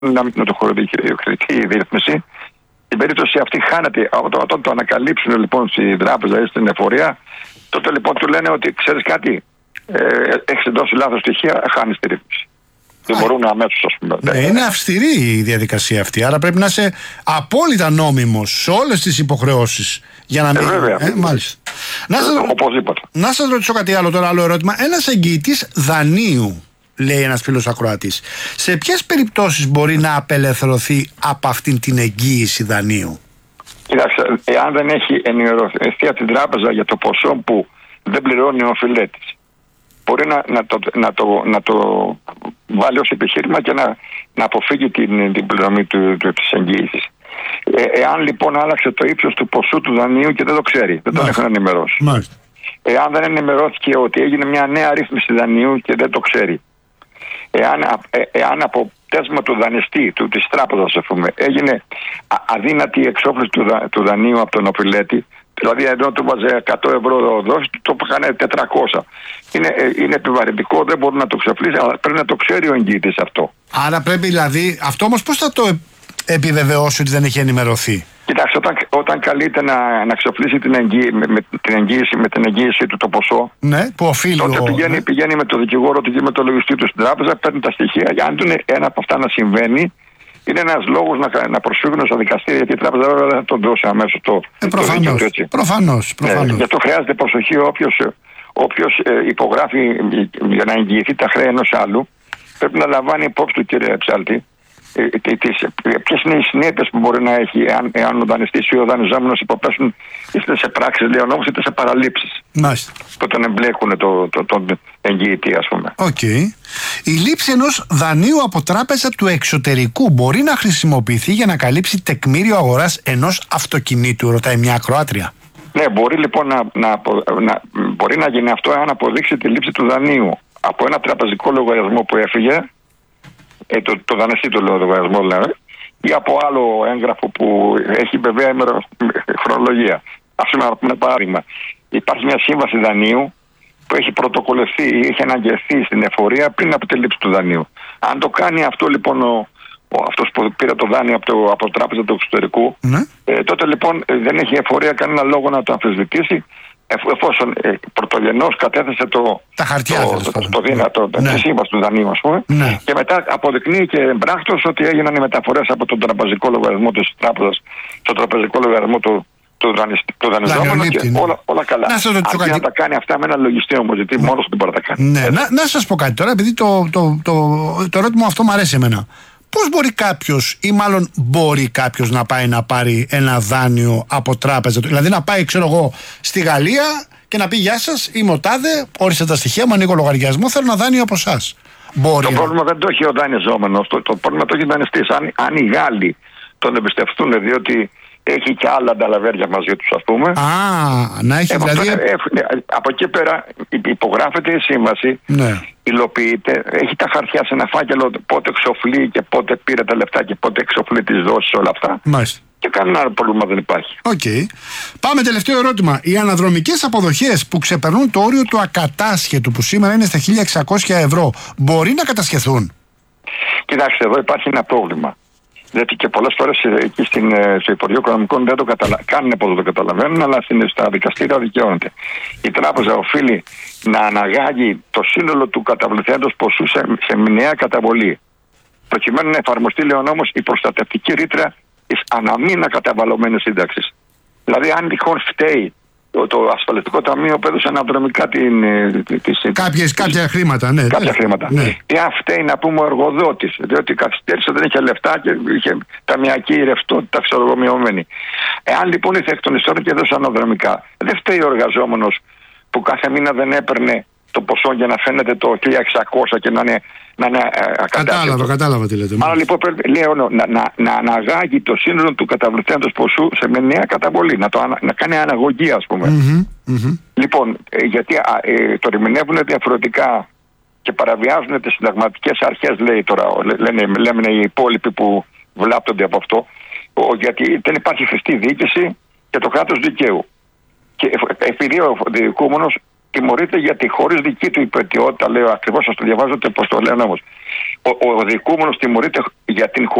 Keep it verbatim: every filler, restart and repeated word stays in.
να μην το χωροδικαιοκριτή ρύθμιση. Στην περίπτωση αυτή χάνεται. Όταν το ανακαλύψουν λοιπόν στην τράπεζα ή στην εφορία, τότε λοιπόν του λένε ότι ξέρεις κάτι, ε, έχεις δώσει λάθος στοιχεία, χάνεις τη ρύθμιση. Δεν μπορούν αμέσως, ας πούμε. Ναι, είναι αυστηρή η διαδικασία αυτή. Άρα πρέπει να είσαι απόλυτα νόμιμος σε όλες τις υποχρεώσεις. Για να μην. Ε, βέβαια. Ε, μάλιστα. Να σας, Οπωσδήποτε. να σας ρωτήσω κάτι άλλο τώρα, άλλο ερώτημα. Ένας εγγυητής δανείου, λέει ένας φίλος ακροατής, σε ποιες περιπτώσεις μπορεί να απελευθερωθεί από αυτήν την εγγύηση δανείου? Κοιτάξτε, εάν δεν έχει ενημερωθεί από την τράπεζα για το ποσό που δεν πληρώνει ο οφειλέτης, μπορεί να, να, το, να, το, να το βάλει ως επιχείρημα και να, να αποφύγει την, την πληρωμή του, του, της εγγύησης. Ε, εάν λοιπόν άλλαξε το ύψος του ποσού του δανείου και δεν το ξέρει, δεν τον έχουν ενημερώσει. Μάλιστα. Εάν δεν ενημερώθηκε ότι έγινε μια νέα ρύθμιση δανείου και δεν το ξέρει. Εάν, ε, εάν από πτέσμα του δανειστή, του, της τράπεζας, ας πούμε, έγινε α, αδύνατη η εξόφληση του, δα, του δανείου από τον οφειλέτη, δηλαδή ενώ του βάζε εκατό ευρώ δόση, το έκανε τετρακόσια. Είναι, ε, είναι επιβαρυντικό, δεν μπορεί να το ξεφλήσει, αλλά πρέπει να το ξέρει ο εγγυητής αυτό. Άρα πρέπει δηλαδή, αυτό όμως πώς θα το επιβεβαιώσει ότι δεν έχει ενημερωθεί? Κοιτάξτε, όταν, όταν καλείται να, να ξεφλήσει την, εγγύη, με, με, την εγγύηση, με την εγγύηση του το ποσό, ναι, που οφείλει. Τότε ο... πηγαίνει, ναι. πηγαίνει με το δικηγόρο του και με το λογιστή του στην τράπεζα, παίρνει τα στοιχεία. Αν είναι ένα από αυτά να συμβαίνει, είναι ένας λόγος να, να προσφύγουν στα δικαστήρια, γιατί η τράπεζα δεν θα τον δώσει αμέσως το, ε, το δίκαιο του έτσι. Προφανώς. προφανώς. Ναι, γι' αυτό χρειάζεται προσοχή όποιος, όποιος ε, υπογράφει για να εγγυηθεί τα χρέη ενός άλλου, πρέπει να λαμβάνει υπόψη του, κύριε Ψάλτη, ποιες είναι οι συνέπειες που μπορεί να έχει εάν, εάν ο δανειστής ή ο δανειζόμενος υποπέσουν είτε σε πράξεις, λέει ο νόμος, είτε σε παραλήψεις. Μάλιστα. Που τον εμπλέκουν το, το, τον εγγυητή, ας πούμε. Οκ. Okay. Η λήψη ενός δανείου από τράπεζα του εξωτερικού μπορεί να χρησιμοποιηθεί για να καλύψει τεκμήριο αγοράς ενός αυτοκινήτου, ρωτάει μια ακροάτρια. Ναι, μπορεί λοιπόν να, να, να, μπορεί να γίνει αυτό αν αποδείξει τη λήψη του δανείου από ένα τραπεζικό λογαριασμό που έφυγε. Ε, το, το δανειστή του λογαριασμό δηλαδή, ή από άλλο έγγραφο που έχει βέβαια χρονολογία. Ας πούμε, ένα παράδειγμα. Υπάρχει μια σύμβαση δανείου που έχει πρωτοκολληθεί ή έχει αναγγελθεί στην εφορία πριν από τη λήψη του δανείου. Αν το κάνει αυτό λοιπόν ο, ο, αυτός που πήρε το δάνειο από, το, από τράπεζα του εξωτερικού, ναι. ε, τότε λοιπόν ε, δεν έχει η εφορία κανένα λόγο να το αμφισβητήσει, εφόσον ε, πρωτογενώς κατέθεσε το, τα χαρτιά, το, το, το, το δυνατό, ναι. τη σύμβαση του δανείου, ας πούμε, ναι. και μετά αποδεικνύει και εμπράκτος ότι έγιναν οι μεταφορές από τον τραπεζικό λογαριασμό της τράπεζας στο τραπεζικό λογαριασμό του, του, του δανειζόμενου και ναι. όλα, όλα καλά. Να σας ρωτήσω κάτι. Να τα κάνει αυτά με ένα λογιστή όμως, γιατί ναι. μόνος του μπορεί να τα κάνει. Ναι. Να, να σας πω κάτι τώρα, επειδή το, το, το, το, το ερώτημα αυτό μου αρέσει εμένα. Πώς μπορεί κάποιος, ή μάλλον μπορεί κάποιος να πάει να πάρει ένα δάνειο από τράπεζα, δηλαδή να πάει, ξέρω εγώ, στη Γαλλία και να πει γεια σας, είμαι ο τάδε, όριστε τα στοιχεία μου, ανοίγω λογαριασμό, θέλω ένα δάνειο από εσάς. Μπορεί. Το πρόβλημα δεν το έχει ο δανειζόμενος, το, το πρόβλημα το έχει ο δανειστής. Αν, αν οι Γάλλοι τον εμπιστευτούν, διότι έχει και άλλα ανταλαβέρια μαζί τους, ας πούμε. Α, να έχει ε, δηλαδή. Ε, ε, από εκεί πέρα υπογράφεται η σύμβαση, ναι. υλοποιείται, έχει τα χαρτιά σε ένα φάκελο πότε εξοφλεί και πότε πήρε τα λεφτά και πότε εξοφλεί τις δόσεις, όλα αυτά. Μάλιστα. Και κανένα άλλο πρόβλημα δεν υπάρχει. Οκ. Okay. Πάμε τελευταίο ερώτημα. Οι αναδρομικές αποδοχές που ξεπερνούν το όριο του ακατάσχετου, που σήμερα είναι στα χίλια εξακόσια ευρώ, μπορεί να κατασχεθούν? Κοιτάξτε, εδώ υπάρχει ένα πρόβλημα. Γιατί και πολλές φορές εκεί στην, στο Υπουργείο Οικονομικών δεν το καταλα... κάνουν πως το καταλαβαίνουν, αλλά στα δικαστήρια δικαιώνεται. Η τράπεζα οφείλει να αναγάγει το σύνολο του καταβληθέντος ποσού σε, σε μηνιαία καταβολή. Προκειμένου να εφαρμοστεί, λέει ο νόμος, η προστατευτική ρήτρα της αναμήνα καταβαλλομένης σύνταξης. Δηλαδή, αν τυχόν φταίει το, το ασφαλιστικό ταμείο που έδωσε αναδρομικά την, τις, Κάποιες, τις, κάποια χρήματα, ναι. Κάποια ναι, χρήματα. Ναι. Ή αν φταίει, να πούμε, ο εργοδότης, διότι καθυστέρησε, δεν είχε λεφτά και είχε ταμιακή ρευστότητα ξερογομιωμένη. Εάν λοιπόν ήρθε εκ των υστέρων και έδωσε αναδρομικά, δεν φταίει ο εργαζόμενος που κάθε μήνα δεν έπαιρνε το ποσό για να φαίνεται το χίλια εξακόσια και να είναι, να είναι ακατάστατο. Κατάλαβα, κατάλαβα τι λέτε. Άρα λοιπόν πρέπει, λέω, να, να, να αναγάγει το σύνολο του καταβληθέντος ποσού σε μια νέα καταβολή, να, το, να κάνει αναγωγή, ας πούμε. Mm-hmm, mm-hmm. Λοιπόν, ε, γιατί ε, το ερμηνεύουν διαφορετικά και παραβιάζουν τις συνταγματικές αρχές, λέει τώρα, λένε, λέμε οι υπόλοιποι που βλάπτονται από αυτό, ο, γιατί δεν υπάρχει χρηστή διοίκηση και το κράτος δικαίου. Και επειδή ο διοικούμενος τιμωρείται γιατί χωρίς δική του υπετιότητα, λέω ακριβώς, σας το διαβάζω πώς το λένε όμως. Ο, ο δικούμενος τιμωρείται για την